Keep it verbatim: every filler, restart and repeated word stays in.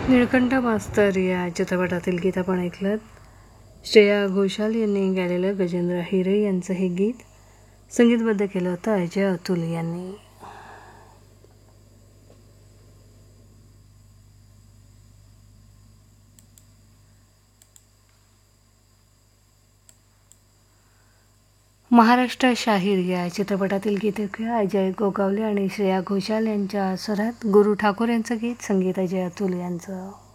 निळकंठ मास्तर या चित्रपटातील गीत आपण ऐकलं. श्रेया घोषाल यांनी गायलेलं गजेंद्र हिरे यांचं हे गीत संगीतबद्ध केलं होतं अजय अतुल यांनी. महाराष्ट्र शाहीर या चित्रपटातील गीत ऐकूया. अजय गोगावले आणि श्रेया घोषाल यांच्या स्वरात गुरु ठाकूर यांचं गीत, संगीत अजय अतुल यांचं.